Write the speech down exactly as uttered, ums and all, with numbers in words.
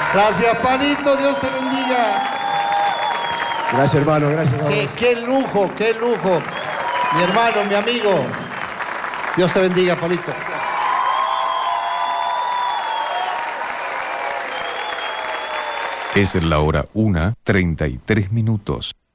Gracias, Palito, Dios te bendiga. Gracias, hermano, gracias. Qué, qué lujo, qué lujo. Mi hermano, mi amigo. Dios te bendiga, Palito. Es la hora una, treinta y tres minutos.